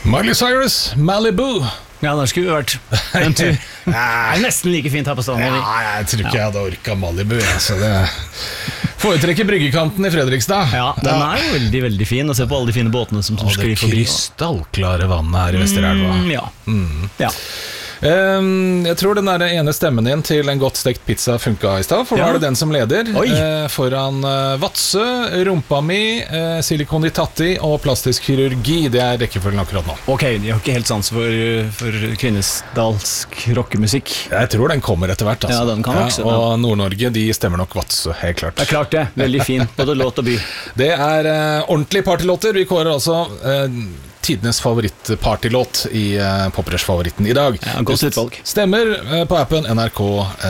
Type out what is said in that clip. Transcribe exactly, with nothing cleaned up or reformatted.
Miley Cyrus, Malibu. Ja, der skulle vi vært. Men du, det er nesten like fint her på stedet. Ja, jeg tror ikke jeg hadde orket Malibu. Altså det foretrekker bryggekanten i Fredrikstad. Ja, den er jo veldig, veldig fin. Og se på alle de fine båtene som Og det sklir forbi. krystallklare vannet her i Vesterelva. Mm, ja. Mm. ja. Um, jeg tror den der ene stemmen din til en godt stekt pizza funka i stad. For nå Ja. er det den som leder uh, foran uh, Vatsø, Rumpa mi, uh, Silikon di Tatti og plastisk kirurgi. Det er rekkefølgen akkurat nå. Ok, de har ikke helt sans for, for kvinnesdalsk rockemusikk. Jeg tror den kommer etter hvert altså. Ja, den kan vokse, Og Nord-Norge, de stemmer nok Vatsø, helt klart. Det er klart det, veldig fin, både låt og by. Det er uh, ordentlige partylåter. Vi kårer altså uh, tidenes favorittpartylåt i uh, Poprush-favoritten i dag. Ja, godt utvalg. Stemmer uh, på appen N R K